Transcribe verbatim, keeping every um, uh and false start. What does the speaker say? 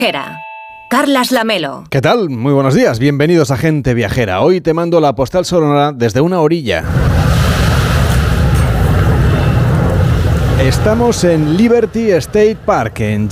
Viajera. Carlas Lamelo. ¿Qué tal? Muy buenos días, bienvenidos a Gente Viajera. Hoy te mando la postal sonora desde una orilla. Estamos en Liberty State Park, en